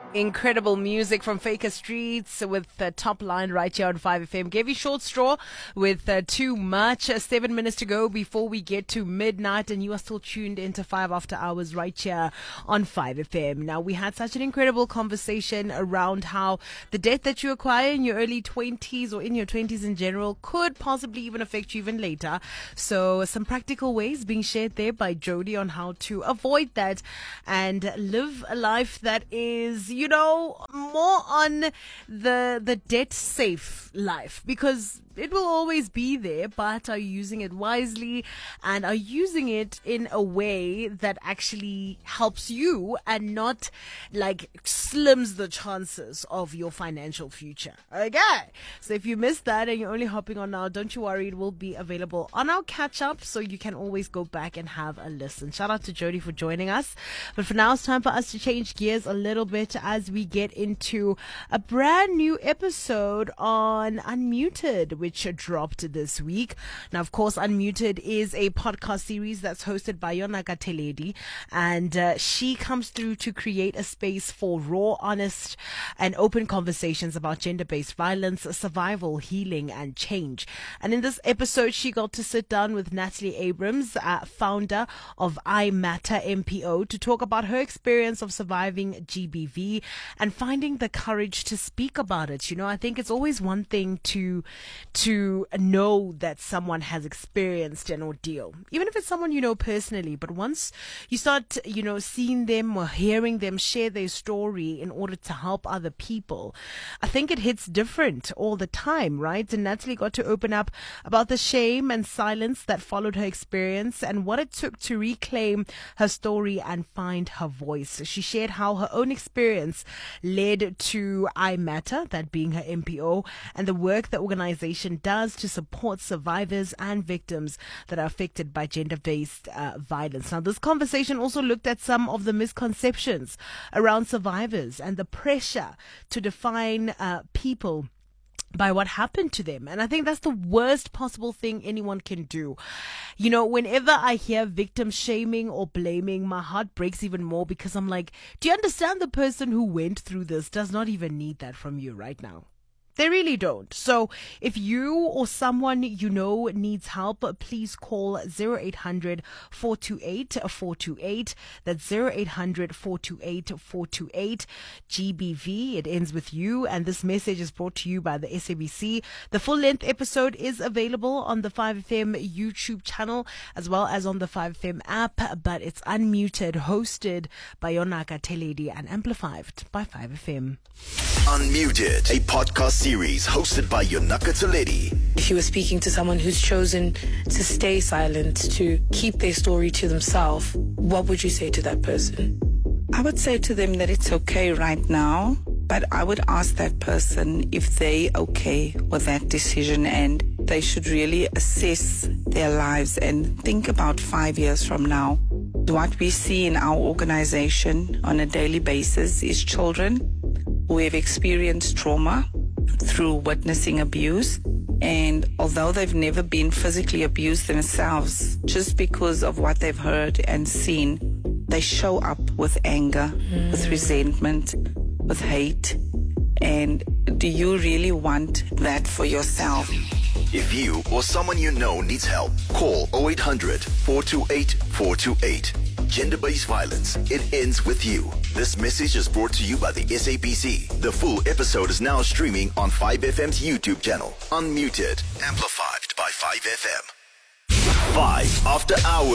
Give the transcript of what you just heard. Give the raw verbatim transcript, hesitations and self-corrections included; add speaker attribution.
Speaker 1: Incredible music from Faker Streets with the top line right here on five F M. Gave you Short Straw with uh, Too Much. Uh, seven minutes to go before we get to midnight, and you are still tuned into five After Hours right here on five F M. Now, we had such an incredible conversation around how the debt that you acquire in your early twenties or in your twenties in general could possibly even affect you even later. So some practical ways being shared there by Jody on how to avoid that and live a life that is, you know, more on the the debt safe life, because it will always be there, but are you using it wisely, and are you using it in a way that actually helps you and not like slims the chances of your financial future? Okay, so if you missed that and you're only hopping on now, don't you worry, it will be available on our catch up, so you can always go back and have a listen. Shout out to Jody for joining us, but for now it's time for us to change gears a little bit as we get into a brand new episode on Unmuted, which dropped this week. Now, of course, Unmuted is a podcast series that's hosted by Yonaka Teledi, and uh, she comes through to create a space for raw, honest, and open conversations about gender-based violence, survival, healing, and change. And in this episode, she got to sit down with Natalie Abrams, uh, founder of I Matter M P O, to talk about her experience of surviving G B V and finding the courage to speak about it. You know, I think it's always one thing to to know that someone has experienced an ordeal, even if it's someone you know personally. But once you start, you know, seeing them or hearing them share their story in order to help other people, I think it hits different all the time, right? And Natalie got to open up about the shame and silence that followed her experience and what it took to reclaim her story and find her voice. She shared how her own experience led to I Matter, that being her M P O, and the work the organization does to support survivors and victims that are affected by gender-based uh, violence. Now, this conversation also looked at some of the misconceptions around survivors and the pressure to define uh, people by what happened to them. And I think that's the worst possible thing anyone can do. You know, whenever I hear victim shaming or blaming, my heart breaks even more, because I'm like, do you understand the person who went through this does not even need that from you right now? They really don't. So if you or someone you know needs help, please call zero eight hundred, four two eight, four two eight. That's zero eight hundred, four two eight, four two eight. G B V, it ends with you. And this message is brought to you by the S A B C. The full-length episode is available on the five F M YouTube channel as well as on the five F M app, but it's Unmuted, hosted by Yonaka Teledi and amplified by five F M.
Speaker 2: Unmuted, a podcast series hosted by Yonaka Teledi.
Speaker 3: If you were speaking to someone who's chosen to stay silent, to keep their story to themselves, what would you say to that person?
Speaker 4: I would say to them that it's okay right now, but I would ask that person if they okay with that decision, and they should really assess their lives and think about five years from now. What we see in our organization on a daily basis is children who have experienced trauma through witnessing abuse, and although they've never been physically abused themselves, just because of what they've heard and seen, they show up with anger, mm. with resentment, with hate. And do you really want that for yourself?
Speaker 2: If you or someone you know needs help, call zero eight hundred, four two eight, four two eight. Gender-based violence, it ends with you. This message is brought to you by the S A B C. The full episode is now streaming on five F M's YouTube channel. Unmuted, amplified by five F M. five After Hours.